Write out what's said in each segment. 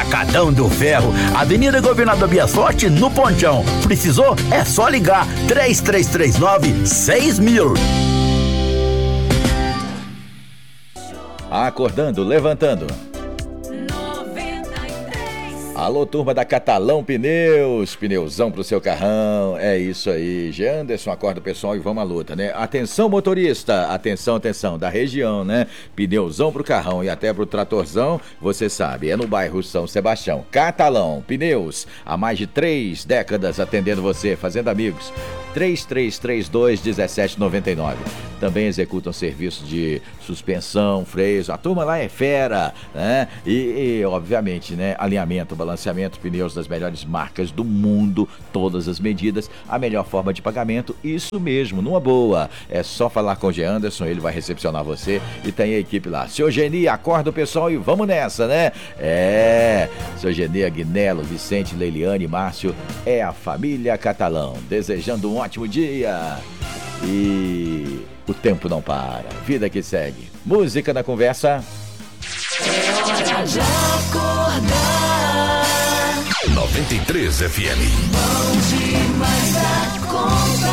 Atacadão do Ferro, Avenida Governador Bia Sorte, no Ponchão. Precisou? É só ligar 3339-6000. Acordando, levantando. Alô, turma da Catalão Pneus, pneuzão pro seu carrão, é isso aí. Anderson, acorda o pessoal e vamos à luta, né? Atenção, motorista, atenção, da região, né? Pneuzão pro carrão e até pro tratorzão, você sabe, é no bairro São Sebastião. Catalão Pneus, há mais de 3 décadas atendendo você, fazendo amigos. 3332-1799. Também executam serviços de suspensão, freios, a turma lá é fera, né? E obviamente, né? Alinhamento, balanceamento, pneus das melhores marcas do mundo, todas as medidas, a melhor forma de pagamento, isso mesmo, numa boa. É só falar com o G. Anderson, ele vai recepcionar você e tem a equipe lá. Seu Geni, acorda o pessoal e vamos nessa, né? Seu Geni, Agnello, Vicente, Leiliane, Márcio, é a família Catalão, desejando um ótimo dia. E o tempo não para, vida que segue. Música na conversa. É hora de acordar. 93 FM. Bom demais da conta.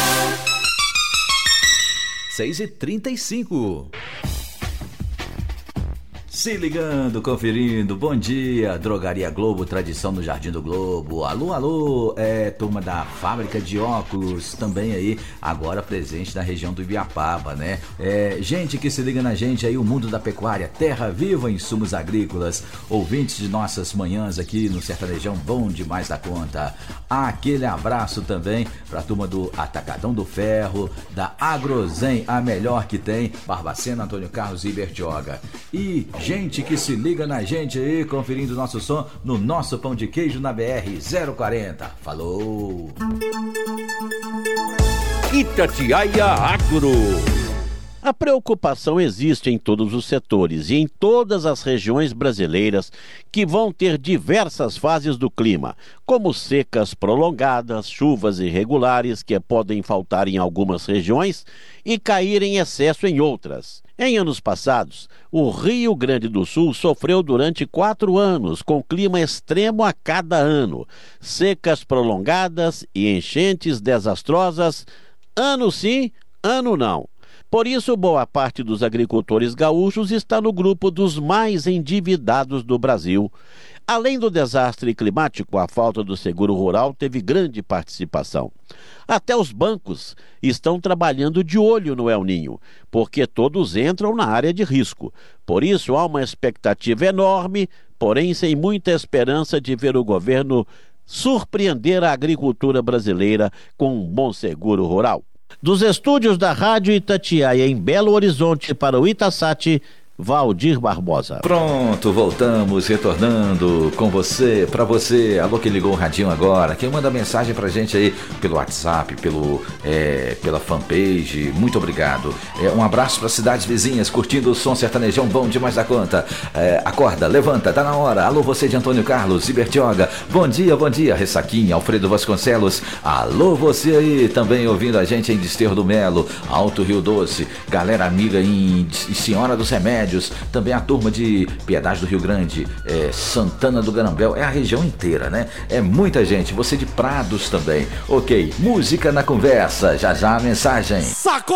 6h35. Se ligando, conferindo, bom dia, Drogaria Globo, tradição no Jardim do Globo. Alô, alô, turma da fábrica de óculos, também aí, agora presente na região do Ibiapaba, né? Gente que se liga na gente aí, o mundo da pecuária, terra viva, insumos agrícolas, ouvintes de nossas manhãs aqui no Sertanejão, bom demais da conta. Aquele abraço também pra turma do Atacadão do Ferro, da Agrozen, a melhor que tem, Barbacena, Antônio Carlos e Bertioga. E gente que se liga na gente aí, conferindo nosso som no nosso pão de queijo na BR 040. Falou! Itatiaia Agro. A preocupação existe em todos os setores e em todas as regiões brasileiras que vão ter diversas fases do clima, como secas prolongadas, chuvas irregulares que podem faltar em algumas regiões e cair em excesso em outras. Em anos passados, o Rio Grande do Sul sofreu durante 4 anos com clima extremo a cada ano, secas prolongadas e enchentes desastrosas, ano sim, ano não. Por isso, boa parte dos agricultores gaúchos está no grupo dos mais endividados do Brasil. Além do desastre climático, a falta do seguro rural teve grande participação. Até os bancos estão trabalhando de olho no El Niño, porque todos entram na área de risco. Por isso, há uma expectativa enorme, porém sem muita esperança de ver o governo surpreender a agricultura brasileira com um bom seguro rural. Dos estúdios da Rádio Itatiaia em Belo Horizonte para o Itasat, Valdir Barbosa. Pronto, voltamos, retornando com você, pra você, alô que ligou o radinho agora, quem manda mensagem pra gente aí pelo WhatsApp, pela fanpage, muito obrigado. Um abraço para cidades vizinhas, curtindo o som sertanejão bom demais da conta. Acorda, levanta, tá na hora. Alô você de Antônio Carlos, Ibertioga, bom dia, Ressaquinha, Alfredo Vasconcelos, alô você aí, também ouvindo a gente em Desterro do Melo, Alto Rio Doce, galera amiga em Senhora dos Remédios, também a turma de Piedade do Rio Grande, Santana do Garambel, é a região inteira, né? É muita gente, você de Prados também. Ok, música na conversa, já a mensagem. Sacou!